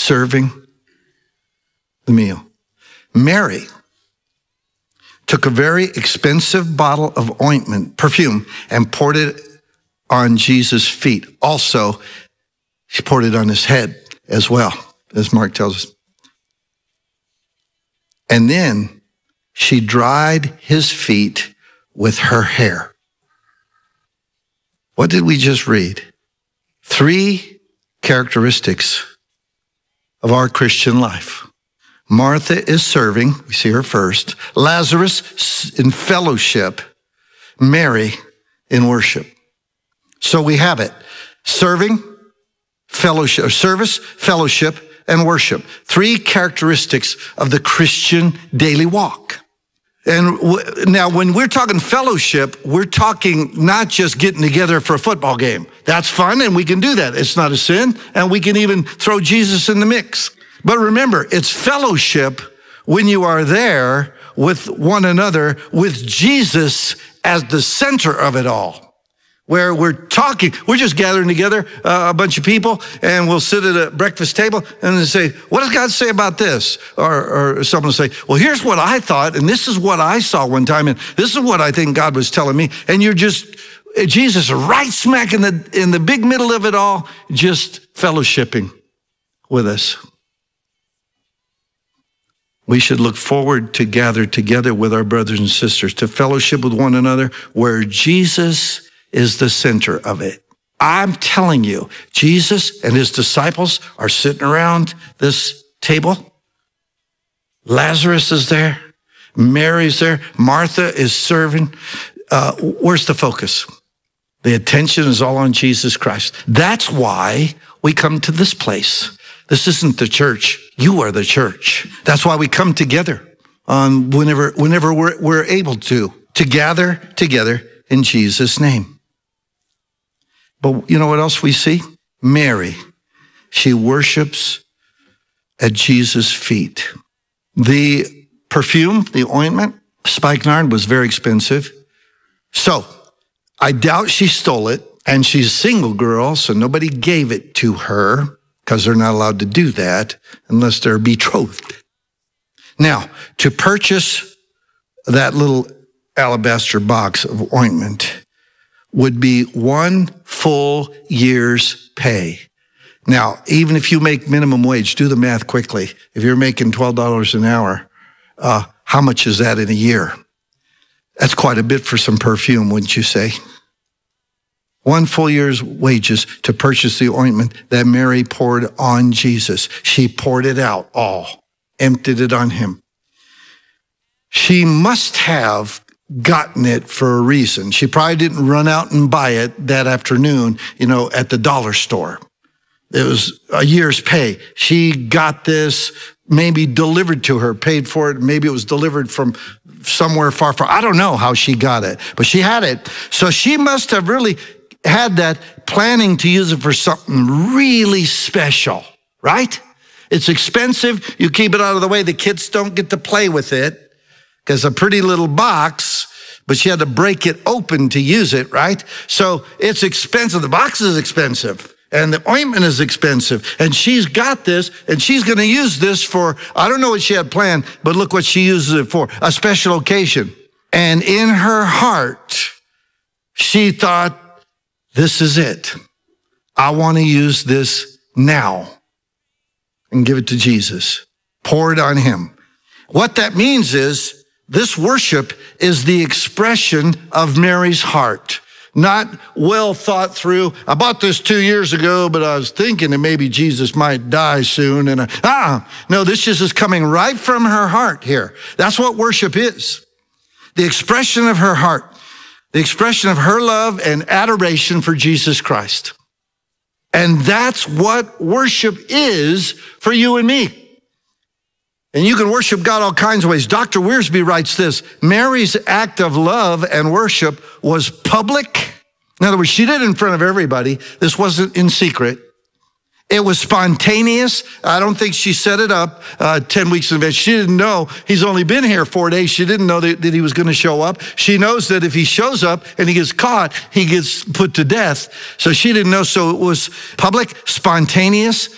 serving the meal. Mary took a very expensive bottle of ointment, perfume, and poured it on Jesus' feet. Also, she poured it on his head as well, as Mark tells us. And then she dried his feet with her hair. What did we just read? 3 characteristics of our Christian life. Martha is serving, we see her first. Lazarus in fellowship. Mary in worship. So we have it. Serving, fellowship, or service, fellowship, and worship. 3 characteristics of the Christian daily walk. And now when we're talking fellowship, we're talking not just getting together for a football game. That's fun, and we can do that. It's not a sin, and we can even throw Jesus in the mix. But remember, it's fellowship when you are there with one another, with Jesus as the center of it all. Where we're talking, we're just gathering together, a bunch of people, and we'll sit at a breakfast table and they say, what does God say about this? Or someone will say, well, here's what I thought, and this is what I saw one time, and this is what I think God was telling me. And you're just, Jesus right smack in the big middle of it all, just fellowshipping with us. We should look forward to gather together with our brothers and sisters, to fellowship with one another where Jesus is the center of it. I'm telling you, Jesus and his disciples are sitting around this table. Lazarus is there. Mary's there. Martha is serving. Where's the focus? The attention is all on Jesus Christ. That's why we come to this place. This isn't the church. You are the church. That's why we come together whenever we're able to gather together in Jesus' name. But you know what else we see? Mary, she worships at Jesus' feet. The perfume, the ointment, spikenard, was very expensive. So I doubt she stole it, and she's a single girl, so nobody gave it to her because they're not allowed to do that unless they're betrothed. Now, to purchase that little alabaster box of ointment would be 1 full year's pay. Now, even if you make minimum wage, do the math quickly. If you're making $12 an hour, how much is that in a year? That's quite a bit for some perfume, wouldn't you say? 1 full year's wages to purchase the ointment that Mary poured on Jesus. She poured it out all, emptied it on him. She must have gotten it for a reason. She probably didn't run out and buy it that afternoon, at the dollar store. It was a year's pay. She got this maybe delivered to her, paid for it. Maybe it was delivered from somewhere far. I don't know how she got it, but she had it. So she must have really had that planning to use it for something really special, right? It's expensive. You keep it out of the way. The kids don't get to play with it because a pretty little box, but she had to break it open to use it, right? So it's expensive. The box is expensive and the ointment is expensive. And she's got this and she's going to use this for, I don't know what she had planned, but look what she uses it for, a special occasion. And in her heart, she thought, this is it. I want to use this now and give it to Jesus. Pour it on him. What that means is this worship is the expression of Mary's heart, not well thought through. I bought this 2 years ago, but I was thinking that maybe Jesus might die soon. And no, this just is coming right from her heart here. That's what worship is. The expression of her heart, the expression of her love and adoration for Jesus Christ. And that's what worship is for you and me. And you can worship God all kinds of ways. Dr. Wiersbe writes this: Mary's act of love and worship was public. In other words, she did it in front of everybody. This wasn't in secret. It was spontaneous. I don't think she set it up 10 weeks in advance. She didn't know. He's only been here 4 days. She didn't know that he was going to show up. She knows that if he shows up and he gets caught, he gets put to death. So she didn't know. So it was public, spontaneous.